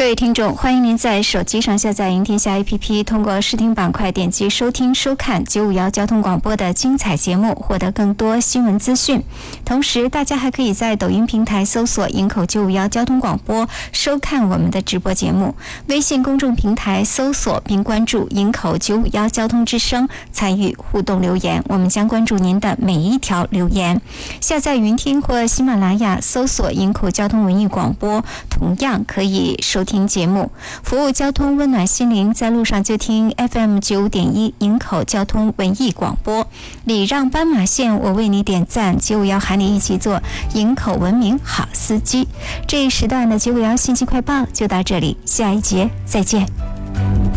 位听众，欢迎您在手机上下载赢天下 APP， 通过视听板块点击收听收看951交通广播的精彩节目，获得更多新闻资讯。同时大家还可以在抖音平台搜索营口951交通广播收看我们的直播节目，微信公众平台搜索并关注营口951交通之声，参与互动留言，我们将关注您的每一条留言。下载云听或喜马拉雅搜索营口交通文艺广播，同样可以收听节目，服务交通温暖心灵，在路上就听 FM95.1营口交通文艺广播。礼让斑马线，我为你点赞，951喊你一起做营口文明好司机。这一时段的951信息快报就到这里，下一节再见。